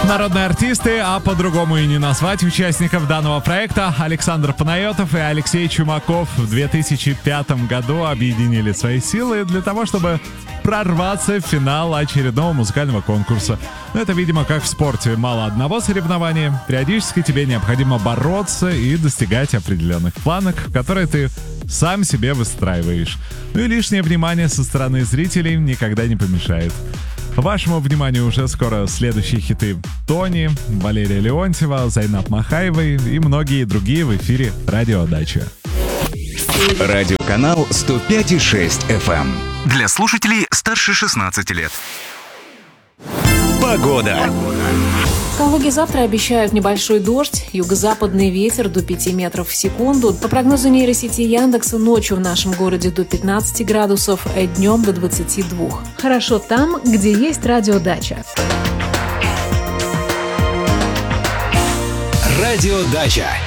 Народные артисты, а по-другому и не назвать участников данного проекта, Александр Панайотов и Алексей Чумаков в 2005 году объединили свои силы для того, чтобы прорваться в финал очередного музыкального конкурса. Но это, видимо, как в спорте. Мало одного соревнования. Периодически тебе необходимо бороться и достигать определенных планок, которые ты сам себе выстраиваешь. Ну и лишнее внимание со стороны зрителей никогда не помешает. Вашему вниманию уже скоро следующие хиты Тони, Валерия Леонтьева, Зайнаб Махаевой и многие другие в эфире «Радио Дача». Радиоканал 105,6 FM. Для слушателей старше 16 лет. Погода. В Калуге завтра обещают небольшой дождь, юго-западный ветер до 5 метров в секунду. По прогнозу нейросети Яндекса, ночью в нашем городе до 15 градусов, а днем до 22. Хорошо там, где есть радиодача. Радиодача.